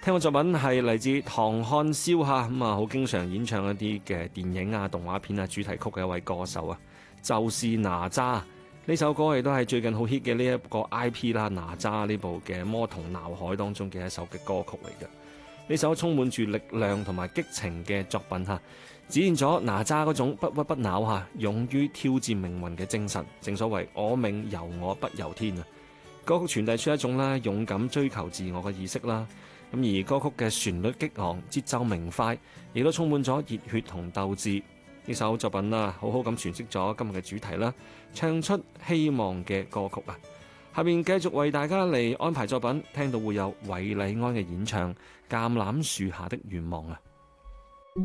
聽過作品係嚟自唐漢霄嚇，咁啊好經常演唱一啲嘅電影啊、動畫片啊主題曲嘅一位歌手啊，就是哪吒。呢首歌亦都係最近好 hit 嘅呢一個 IP 啦，哪吒呢部嘅魔童鬧海當中嘅一首嘅歌曲嚟嘅。呢首充滿住力量同埋激情嘅作品嚇，展現咗哪吒嗰種不屈不撓嚇、勇於挑戰命運嘅精神。正所謂我命由我不由天啊！歌曲傳遞出一種咧勇敢追求自我嘅意識啦。咁而歌曲嘅旋律激昂、節奏明快，亦都充滿咗熱血同鬥志。呢首作品啦，好好咁詮釋咗今日嘅主題啦，唱出希望嘅歌曲啊！下面繼續為大家嚟安排作品，聽到會有韋禮安嘅演唱《橄欖樹下的願望》啊！